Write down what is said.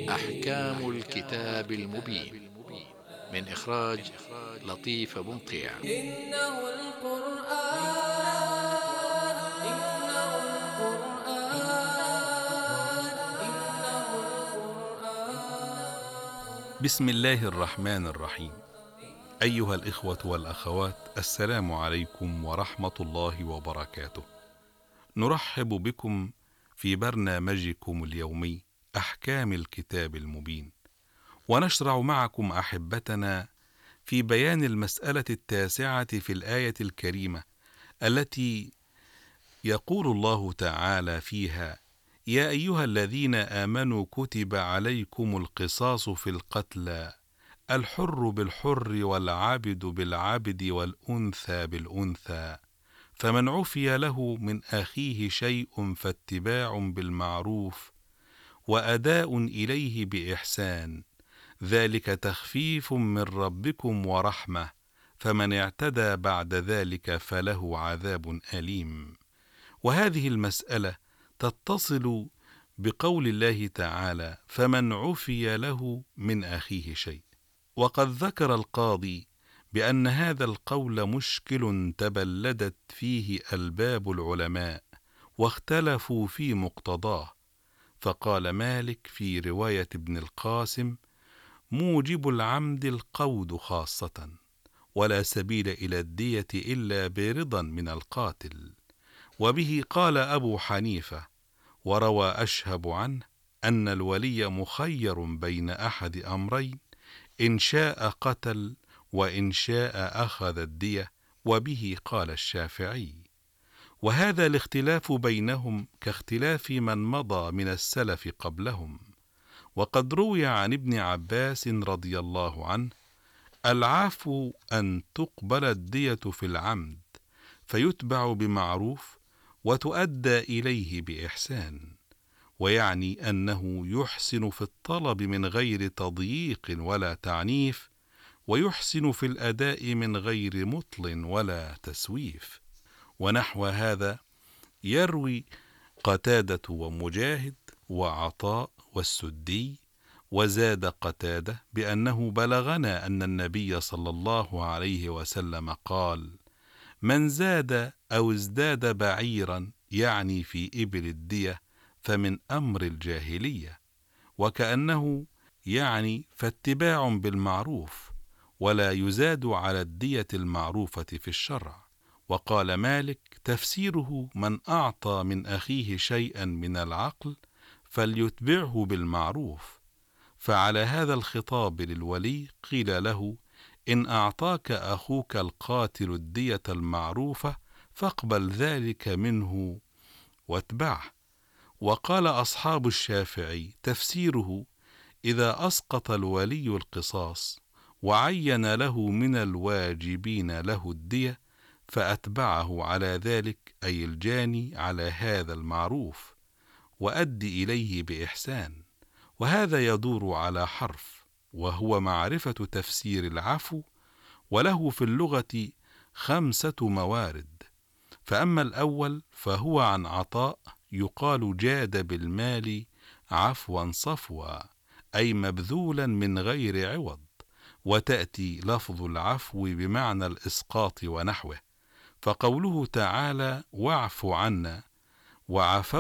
أحكام الكتاب المبين من إخراج لطيف بنقيع. إنه القرآن بسم الله الرحمن الرحيم. أيها الإخوة والأخوات، السلام عليكم ورحمة الله وبركاته. نرحب بكم في برنامجكم اليومي أحكام الكتاب المبين، ونشرع معكم أحبتنا في بيان المسألة 9 في الآية الكريمة التي يقول الله تعالى فيها: يا أيها الذين آمنوا كتب عليكم القصاص في القتلى، الحر بالحر والعبد بالعبد والأنثى بالأنثى، فمن عفي له من أخيه شيء فاتباع بالمعروف وأداء إليه بإحسان، ذلك تخفيف من ربكم ورحمة، فمن اعتدى بعد ذلك فله عذاب أليم. وهذه المسألة تتصل بقول الله تعالى: فمن عفي له من أخيه شيء. وقد ذكر القاضي بأن هذا القول مشكل تبلدت فيه ألباب العلماء واختلفوا في مقتضاه، فقال مالك في رواية ابن القاسم: موجب العمد القود خاصة، ولا سبيل إلى الدية إلا برضا من القاتل. وبه قال أبو حنيفة، وروى أشهب عنه أن الولي مخير بين أحد أمرين: إن شاء قتل وإن شاء أخذ الدية. وبه قال الشافعي. وهذا الاختلاف بينهم كاختلاف من مضى من السلف قبلهم. وقد روي عن ابن عباس رضي الله عنه: العفو أن تقبل الدية في العمد، فيتبع بمعروف وتؤدى إليه بإحسان، ويعني أنه يحسن في الطلب من غير تضييق ولا تعنيف، ويحسن في الأداء من غير مطل ولا تسويف. ونحو هذا يروي قتادة ومجاهد وعطاء والسدي. وزاد قتادة بأنه بلغنا أن النبي صلى الله عليه وسلم قال: من زاد أو ازداد بعيرا، يعني في إبل الدية، فمن أمر الجاهلية، وكأنه يعني فاتباع بالمعروف، ولا يزاد على الدية المعروفة في الشرع. وقال مالك: تفسيره من أعطى من أخيه شيئا من العقل فليتبعه بالمعروف. فعلى هذا الخطاب للولي قيل له: إن أعطاك أخوك القاتل الدية المعروفة فاقبل ذلك منه واتبعه. وقال أصحاب الشافعي: تفسيره إذا أسقط الولي القصاص وعين له من الواجبين له الدية فأتبعه على ذلك، أي الجاني على هذا المعروف، وأدي إليه بإحسان. وهذا يدور على حرف، وهو معرفة تفسير العفو، وله في اللغة 5 موارد. فأما الأول فهو عن عطاء، يقال: جاد بالمال عفوا صفوا، أي مبذولا من غير عوض، وتأتي لفظ العفو بمعنى الإسقاط ونحوه. فقوله تعالى: واعف عنا، وعفوا